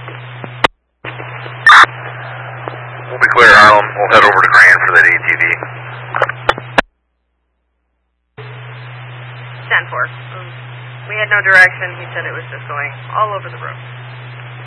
We'll be clear, Harlem. We'll head over to Grand for that ATV. 10-4. We had no direction. He said it was just going all over the room.